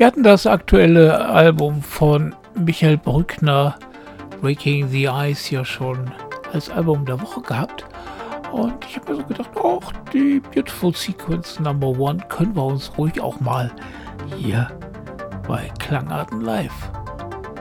Wir hatten das aktuelle Album von Michael Brückner, Breaking the Ice, ja schon als Album der Woche gehabt. Und ich habe mir so gedacht, ach, die Beautiful Sequence Number 1 können wir uns ruhig auch mal hier bei Klangarten Live